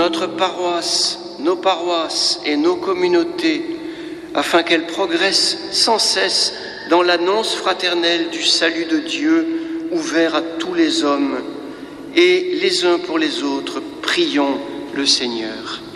notre paroisse, nos paroisses et nos communautés, afin qu'elles progressent sans cesse dans l'annonce fraternelle du salut de Dieu ouvert à tous les hommes. Et les uns pour les autres, prions le Seigneur.